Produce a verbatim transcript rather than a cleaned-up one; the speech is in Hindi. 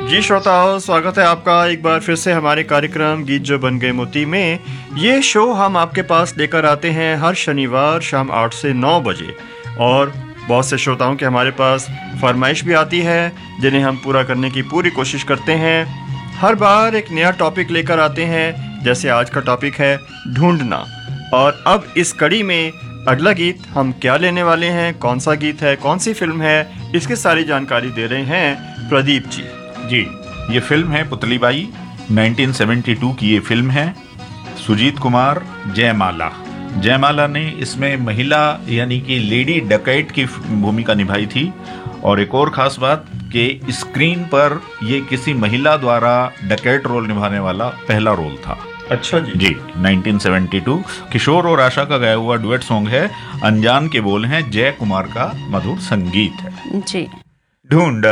जी श्रोताओं, स्वागत है आपका एक बार फिर से हमारे कार्यक्रम गीत जो बन गए मोती में। ये शो हम आपके पास लेकर आते हैं हर शनिवार शाम आठ से नौ बजे, और बहुत से श्रोताओं के हमारे पास फरमाइश भी आती है जिन्हें हम पूरा करने की पूरी कोशिश करते हैं। हर बार एक नया टॉपिक लेकर आते हैं, जैसे आज का टॉपिक है ढूंढना। और अब इस कड़ी में अगला गीत हम क्या लेने वाले हैं, कौन सा गीत है, कौन सी फिल्म है, इसकी सारी जानकारी दे रहे हैं प्रदीप जी। जी, ये फिल्म है पुतलीबाई, उन्नीस सौ बहत्तर की ये फिल्म है। सुजीत कुमार, जयमाला जयमाला ने इसमें महिला यानी कि लेडी डकैत की भूमिका निभाई थी। और एक और ख़ास बात कि स्क्रीन पर ये किसी महिला द्वारा डकैत रोल निभाने वाला पहला रोल था। अच्छा जी। जी, उन्नीस सौ बहत्तर किशोर और आशा का गाया हुआ डुएट सॉन्ग है। अनजान के बोल हैं, जय कुमार का मधुर संगीत है। जी। ढूंढ